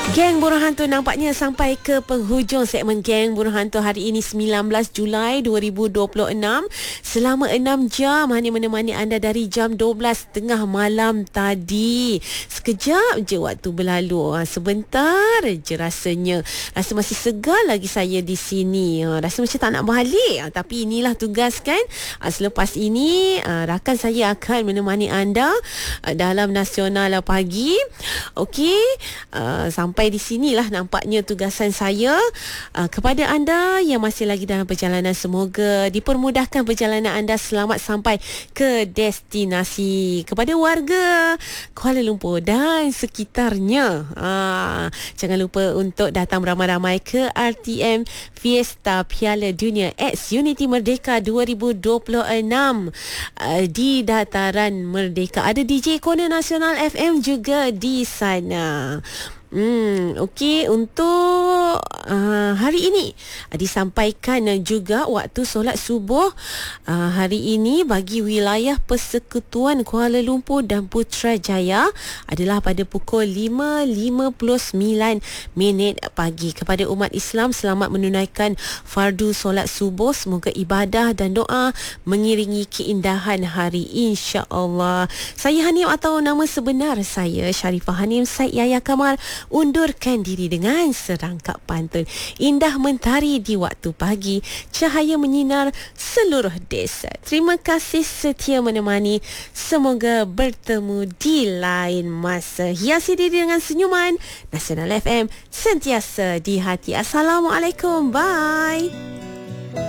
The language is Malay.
Geng Burung Hantu nampaknya sampai ke penghujung segmen Geng Burung Hantu hari ini 19 Julai 2026. Selama 6 jam hanya menemani anda dari jam 12.30 malam tadi. Sekejap je waktu berlalu. Sebentar je rasanya. Rasa masih segar lagi saya di sini. Rasa macam tak nak balik. Tapi inilah tugas kan. Selepas ini rakan saya akan menemani anda dalam Nasional Pagi. Okey. Sampai di sinilah nampaknya tugasan saya kepada anda yang masih lagi dalam perjalanan. Semoga dipermudahkan perjalanan anda, selamat sampai ke destinasi. Kepada warga Kuala Lumpur dan sekitarnya, jangan lupa untuk datang beramai-ramai ke RTM Fiesta Piala Dunia X Unity Merdeka 2026 di Dataran Merdeka. Ada DJ Corner Nasional FM juga di sana. Okey, untuk hari ini disampaikan juga waktu solat subuh hari ini bagi wilayah Persekutuan Kuala Lumpur dan Putrajaya adalah pada pukul 5.59 pagi. Kepada umat Islam, selamat menunaikan fardu solat subuh. Semoga ibadah dan doa mengiringi keindahan hari, insya-Allah. Saya Hanim atau nama sebenar saya Sharifah Hanim Said Yahya Kamal undurkan diri dengan serangkap pantun. Indah mentari di waktu pagi, cahaya menyinar seluruh desa. Terima kasih setia menemani. Semoga bertemu di lain masa. Hiasi diri dengan senyuman. Nasional FM sentiasa di hati. Assalamualaikum. Bye.